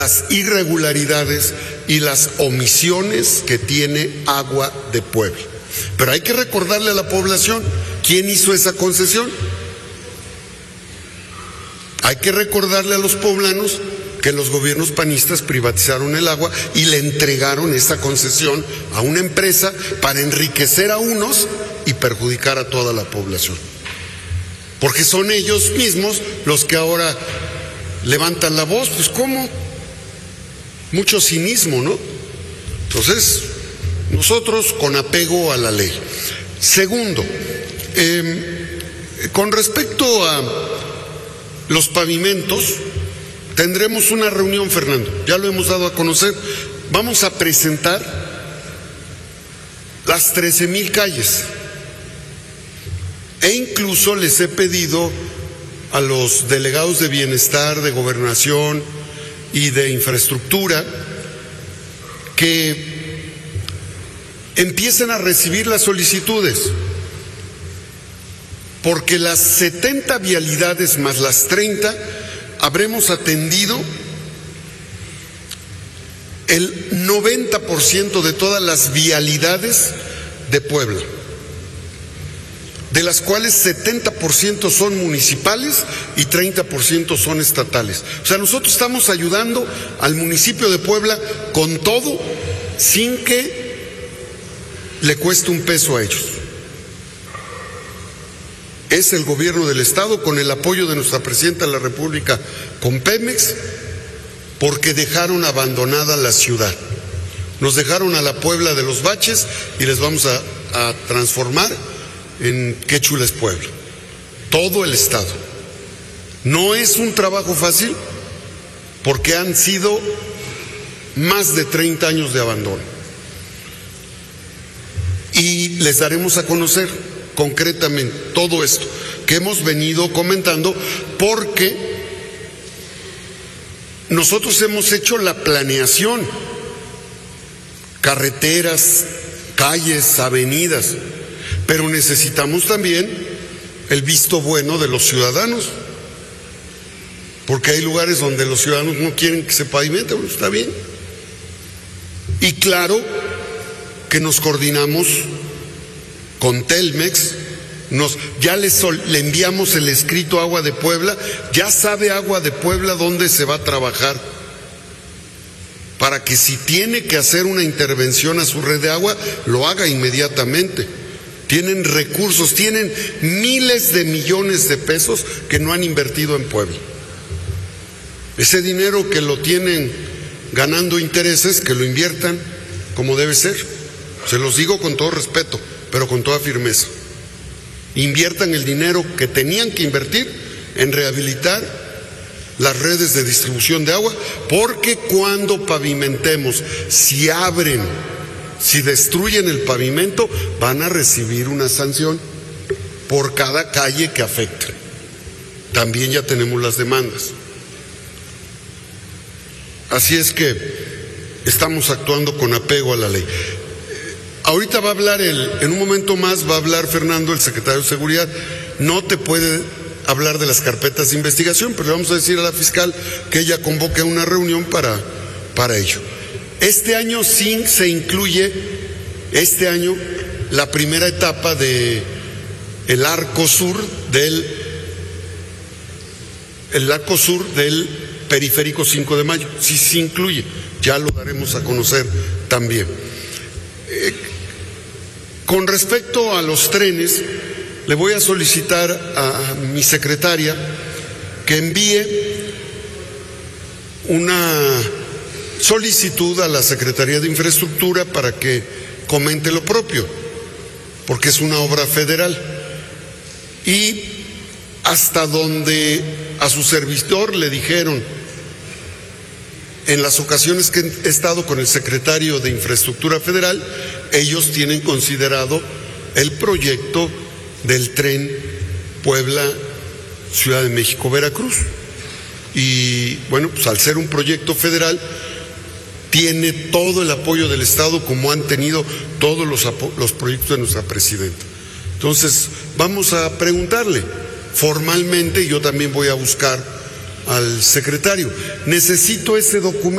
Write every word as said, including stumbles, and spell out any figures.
las irregularidades y las omisiones que tiene Agua de Puebla. Pero hay que recordarle a la población quién hizo esa concesión. Hay que recordarle a los poblanos que los gobiernos panistas privatizaron el agua y le entregaron esa concesión a una empresa para enriquecer a unos y perjudicar a toda la población. Porque son ellos mismos los que ahora levantan la voz. Pues ¿cómo? Mucho cinismo, ¿no? Entonces, nosotros con apego a la ley. Segundo, eh, con respecto a los pavimentos, tendremos una reunión, Fernando, ya lo hemos dado a conocer. Vamos a presentar las trece mil calles. E incluso les he pedido a los delegados de bienestar, de gobernación y de infraestructura que empiecen a recibir las solicitudes, porque las setenta vialidades más las treinta habremos atendido el noventa por ciento de todas las vialidades de Puebla, de las cuales setenta por ciento son municipales y treinta por ciento son estatales. O sea, nosotros estamos ayudando al municipio de Puebla con todo, sin que le cueste un peso a ellos. Es el gobierno del Estado, con el apoyo de nuestra presidenta de la República, con Pemex, porque dejaron abandonada la ciudad. Nos dejaron a la Puebla de los baches y les vamos a, a transformar en qué chula es Puebla. Todo el Estado. No es un trabajo fácil, porque han sido más de treinta años de abandono. Y les daremos a conocer concretamente todo esto que hemos venido comentando, porque nosotros hemos hecho la planeación, carreteras, calles, avenidas, pero necesitamos también el visto bueno de los ciudadanos, porque hay lugares donde los ciudadanos no quieren que se pavimente. Bueno, está bien. Y claro que nos coordinamos con Telmex, nos, ya le, sol, le enviamos el escrito a Agua de Puebla, ya sabe Agua de Puebla dónde se va a trabajar, para que si tiene que hacer una intervención a su red de agua, lo haga inmediatamente. Tienen recursos, tienen miles de millones de pesos que no han invertido en Puebla. Ese dinero que lo tienen ganando intereses, que lo inviertan como debe ser. Se los digo con todo respeto, pero con toda firmeza. Inviertan el dinero que tenían que invertir en rehabilitar las redes de distribución de agua, porque cuando pavimentemos, si abren, si destruyen el pavimento, van a recibir una sanción por cada calle que afecte. También ya tenemos las demandas. Así es que estamos actuando con apego a la ley. Ahorita va a hablar, el, en un momento más va a hablar Fernando, el secretario de Seguridad. No te puede hablar de las carpetas de investigación, pero le vamos a decir a la fiscal que ella convoque una reunión para, para ello. Este año sí se incluye, este año, la primera etapa de el arco sur del, el arco sur del periférico cinco de mayo. Sí se incluye, ya lo daremos a conocer también. Eh, con respecto a los trenes, le voy a solicitar a mi secretaria que envíe una solicitud a la Secretaría de Infraestructura para que comente lo propio, porque es una obra federal. Y hasta donde a su servidor le dijeron, en las ocasiones que he estado con el secretario de Infraestructura Federal, ellos tienen considerado el proyecto del tren Puebla-Ciudad de México-Veracruz. Y bueno, pues al ser un proyecto federal, tiene todo el apoyo del Estado, como han tenido todos los, los proyectos de nuestra presidenta. Entonces, vamos a preguntarle formalmente, y yo también voy a buscar al secretario. Necesito ese documento.